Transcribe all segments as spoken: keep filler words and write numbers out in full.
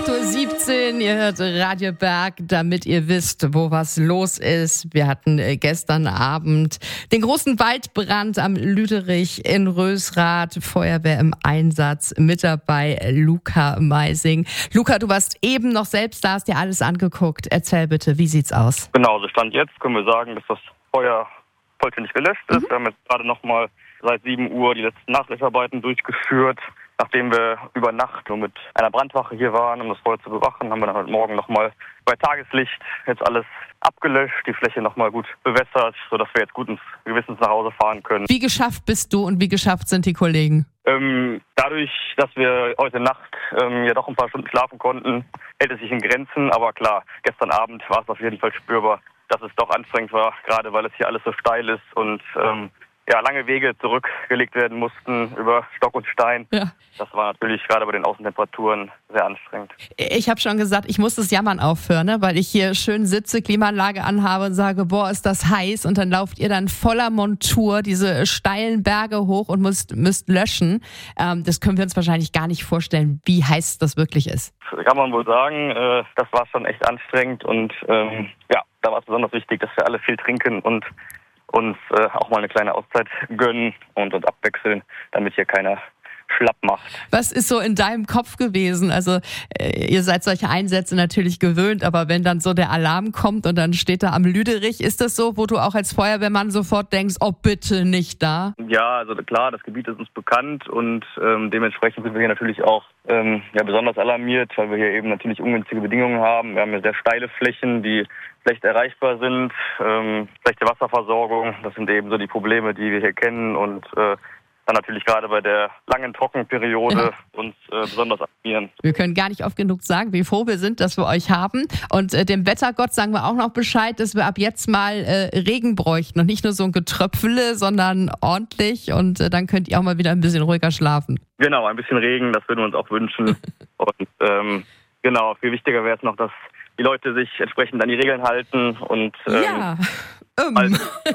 acht Uhr siebzehn, ihr hört Radio Berg, damit ihr wisst, wo was los ist. Wir hatten gestern Abend den großen Waldbrand am Lüderich in Rösrath, Feuerwehr im Einsatz, mit dabei Luca Meising. Luca, du warst eben noch selbst da, hast dir alles angeguckt. Erzähl bitte, wie sieht's aus? Genau, also Stand jetzt können wir sagen, dass das Feuer vollständig gelöscht ist. Mhm. Wir haben jetzt gerade noch mal seit sieben Uhr die letzten Nachlöscharbeiten durchgeführt. Nachdem wir über Nacht nur mit einer Brandwache hier waren, um das Feuer zu bewachen, haben wir dann heute Morgen nochmal bei Tageslicht jetzt alles abgelöscht, die Fläche nochmal gut bewässert, sodass wir jetzt guten Gewissens nach Hause fahren können. Wie geschafft bist du und wie geschafft sind die Kollegen? Ähm, dadurch, dass wir heute Nacht ähm, ja doch ein paar Stunden schlafen konnten, hält es sich in Grenzen. Aber klar, gestern Abend war es auf jeden Fall spürbar, dass es doch anstrengend war, gerade weil es hier alles so steil ist und ähm, ja, lange Wege zurückgelegt werden mussten über Stock und Stein. Ja. Das war natürlich gerade bei den Außentemperaturen sehr anstrengend. Ich habe schon gesagt, ich muss das Jammern aufhören, ne? Weil ich hier schön sitze, Klimaanlage anhabe und sage, boah, ist das heiß. Und dann lauft ihr dann voller Montur diese steilen Berge hoch und müsst, müsst löschen. Ähm, das können wir uns wahrscheinlich gar nicht vorstellen, wie heiß das wirklich ist. Kann man wohl sagen, äh, das war schon echt anstrengend. Und ähm, ja, da war es besonders wichtig, dass wir alle viel trinken und uns äh, auch mal eine kleine Auszeit gönnen und uns abwechseln, damit hier keiner schlapp macht. Was ist so in deinem Kopf gewesen? Also äh, ihr seid solche Einsätze natürlich gewöhnt, aber wenn dann so der Alarm kommt und dann steht da am Lüderich, ist das so, wo du auch als Feuerwehrmann sofort denkst, oh bitte nicht da? Ja, also klar, das Gebiet ist uns bekannt und ähm, dementsprechend sind wir hier natürlich auch ähm, ja, besonders alarmiert, weil wir hier eben natürlich ungünstige Bedingungen haben. Wir haben hier sehr steile Flächen, die schlecht erreichbar sind, ähm, schlechte Wasserversorgung, das sind eben so die Probleme, die wir hier kennen und äh, dann natürlich gerade bei der langen Trockenperiode ja. uns äh, besonders alarmieren. Wir können gar nicht oft genug sagen, wie froh wir sind, dass wir euch haben. Und äh, dem Wettergott sagen wir auch noch Bescheid, dass wir ab jetzt mal äh, Regen bräuchten und nicht nur so ein Getröpfele, sondern ordentlich und äh, dann könnt ihr auch mal wieder ein bisschen ruhiger schlafen. Genau, ein bisschen Regen, das würden wir uns auch wünschen. und ähm, genau, viel wichtiger wäre es noch, dass die Leute sich entsprechend an die Regeln halten und ähm, ja. um. also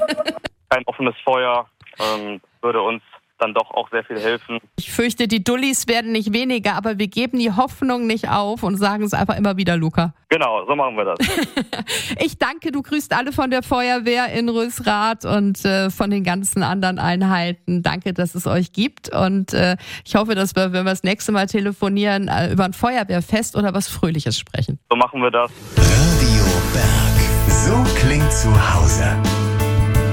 kein offenes Feuer ähm, würde uns dann doch auch sehr viel helfen. Ich fürchte, die Dullis werden nicht weniger, aber wir geben die Hoffnung nicht auf und sagen es einfach immer wieder, Luca. Genau, so machen wir das. Ich danke, du grüßt alle von der Feuerwehr in Rösrath und äh, von den ganzen anderen Einheiten. Danke, dass es euch gibt und äh, ich hoffe, dass wir, wenn wir das nächste Mal telefonieren, äh, über ein Feuerwehrfest oder was Fröhliches sprechen. So machen wir das. Radio Berg. So klingt zu Hause.